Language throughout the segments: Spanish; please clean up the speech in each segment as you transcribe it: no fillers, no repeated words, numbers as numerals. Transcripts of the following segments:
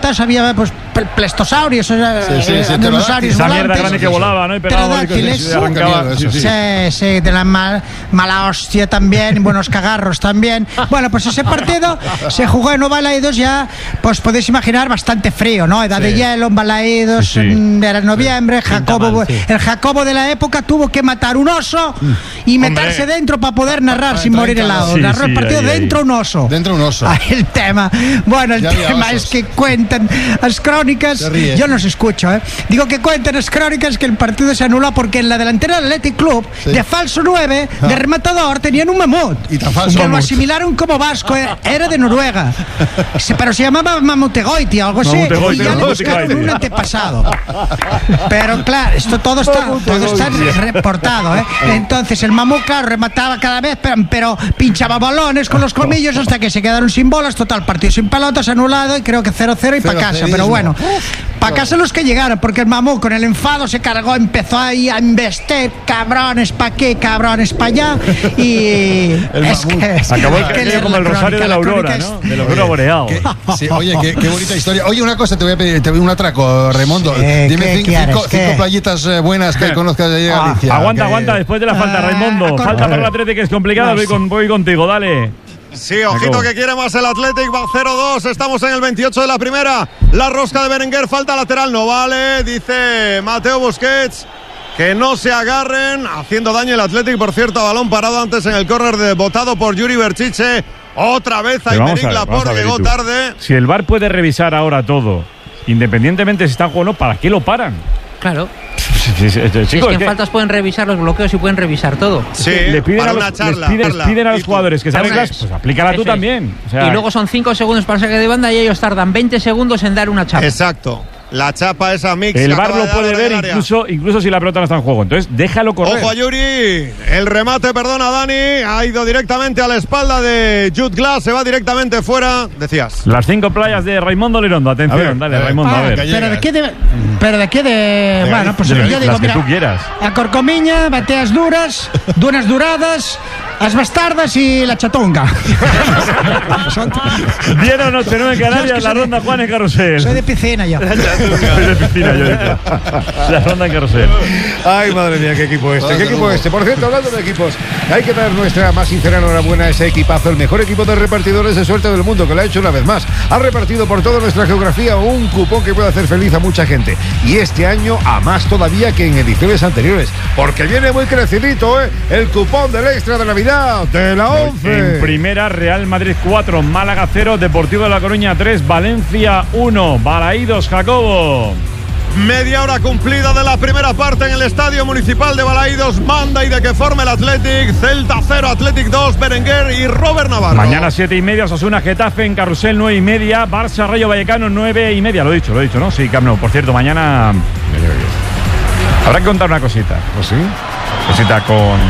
plantas había pues plestosaurios, dinosaurios esa mierda grande que volaba, ¿no? Y pegaba pterodáctiles, arrancaba. Sí, de la mala hostia también, buenos cagarros también. Bueno, pues ese partido se jugó en Balaídos ya, pues podéis imaginar, bastante frío, ¿no? Edad de hielo en Balaídos, era noviembre, el Jacobo de la época tuvo que matar un oso y meterse dentro para poder narrar sin morir helado. Narró el partido dentro un oso. Ahí el tema. Bueno, el tema es que cuentan las crónicas, yo no os escucho, digo que cuentan las crónicas que el partido se anuló porque en la delantera del Athletic Club, de falso 9, de rematador, tenían un mamut. Que lo asimilaron como vasco, era de Noruega. Pero se llamaba Mamutegoiti, algo así. Y ya le buscaron un antepasado. Pero claro, esto todo está reportado, Entonces el mamut, claro, remataba cada vez, pero pinchaba balones con los colmillos hasta que se quedaron sin bolas. Total, partido sin pelotas, anulado, y creo que 0-0 y para casa. Pero bueno, para casa los que llegaron, porque el mamut con el enfado se cargó, empezó ahí a investir, cabrones para aquí, cabrones para allá, y acabó como el rosario de la aurora, ¿no? De la aurora boreal. Oye, qué bonita historia. Oye, una cosa, te voy a pedir un atraco, Raimundo. Dime cinco playitas buenas que conozcas de allí a Galicia. Aguanta, después de la falta, Raimundo. Falta para el Atlético, que es complicado. Voy contigo, dale. Sí, ojito que quiere más el Athletic, va 0-2, estamos en el 28 de la primera. La rosca de Berenguer, falta lateral, no vale, dice Mateo Busquets. Que no se agarren, haciendo daño el Athletic, por cierto, balón parado antes en el córner botado por Yuri Berchiche. Otra vez Aymeric Laporte, llegó tarde. Si el VAR puede revisar ahora todo, independientemente si están jugando, ¿para qué lo paran? Claro. Chicos, es que en faltas pueden revisar los bloqueos y pueden revisar todo. Sí, le piden a los jugadores que saben pues aplícala tú también. O sea, y luego son 5 segundos para el saque de banda y ellos tardan 20 segundos en dar una chapa. Exacto. La chapa esa mix. El VAR lo puede ver incluso si la pelota no está en juego. Entonces, déjalo correr. Ojo a Yuri. El remate, perdona, Dani. Ha ido directamente a la espalda de Jude Glass. Se va directamente fuera. Decías. Las 5 playas de Raimundo Lirondo. Atención, dale, Raimundo, a ver. Pero de qué de. Bueno, pues yo digo, las que tú quieras. A Corcomiña, bateas duras, dunas duradas, las bastardas y la chatonga. 10 o noche, 9 en Canarias, la ronda Juan en Carrusel. Soy de piscina yo. Soy de piscina yo. La ronda en Carrusel. Ay, madre mía, qué equipo este. Por cierto, hablando de equipos, hay que dar nuestra más sincera enhorabuena a ese equipazo, el mejor equipo de repartidores de suerte del mundo, que lo ha hecho una vez más. Ha repartido por toda nuestra geografía un cupón que puede hacer feliz a mucha gente. Y este año a más todavía que en ediciones anteriores, porque viene muy crecidito, el cupón del extra de Navidad de la 11. En primera, Real Madrid 4, Málaga 0, Deportivo de La Coruña 3, Valencia 1, Balaídos, Jacobo. Media hora cumplida de la primera parte en el Estadio Municipal de Balaídos. Manda y de qué forma el Athletic. Celta 0, Athletic 2, Berenguer y Robert Navarro. Mañana 7:30, Osasuna Getafe, en Carrusel 9:30, Barça Rayo Vallecano 9:30. Lo he dicho, ¿no? Sí, Camp Nou. Por cierto, mañana habrá que contar una cosita. ¿Oh, sí? Cosita con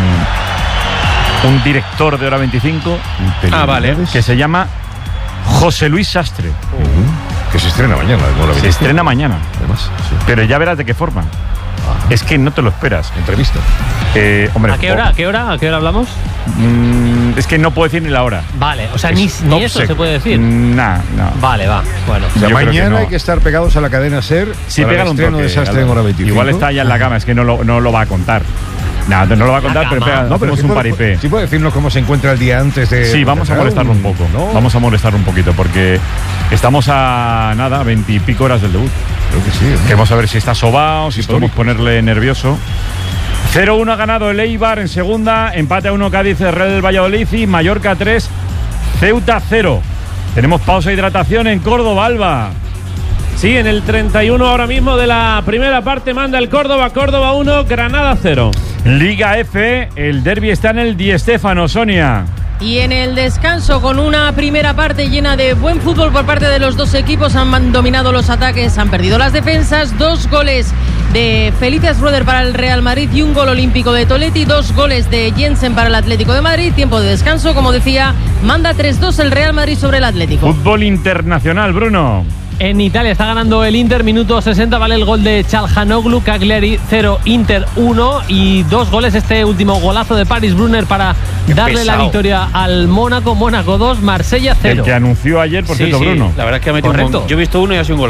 un director de Hora 25. Vale. Que se llama José Luis Sastre. Que se estrena mañana. Se estrena mañana. Además, sí. Pero ya verás de qué forma. Es que no te lo esperas. Entrevista. Hombre, ¿A qué hora hablamos? Es que no puedo decir ni la hora. Vale, o sea, ni eso se puede decir. No. Vale, va. Bueno. O sea, mañana hay que estar pegados a la cadena SER. Sí, para pegan el estreno un toque, de Sastre en Hora 25. Igual está ya en la cama, es que no lo va a contar. No lo va a contar, pero hacemos un paripé. ¿Sí puede decirnos cómo se encuentra el día antes de...? Sí, vamos a molestarlo un poco. ¿No? Vamos a molestarlo un poquito, porque estamos a 20 y pico horas del debut. Creo que sí. Queremos saber si está sobao, si podemos ponerle nervioso. 0-1 ha ganado el Eibar en segunda, empate a 1 Cádiz, Real Valladolid y Mallorca 3, Ceuta 0. Tenemos pausa de hidratación en Córdoba, Alba. Sí, en el 31 ahora mismo de la primera parte manda el Córdoba 1, Granada 0. Liga F, el derbi está en el Di Stéfano, Sonia. Y en el descanso, con una primera parte llena de buen fútbol por parte de los dos equipos, han dominado los ataques, han perdido las defensas. 2 goles de Felipe Schroeder para el Real Madrid y un gol olímpico de Toletti, 2 goles de Jensen para el Atlético de Madrid. Tiempo de descanso, como decía, manda 3-2 el Real Madrid sobre el Atlético. Fútbol internacional, Bruno. En Italia está ganando el Inter, minuto 60, vale el gol de Çalhanoğlu, Cagliari 0, Inter 1 y 2 goles, este último golazo de Paris Brunner para darle la victoria al Mónaco, Mónaco 2, Marsella 0. El que anunció ayer, por cierto, Bruno. La verdad es que ha metido un gol. Yo he visto uno y ha sido un gol.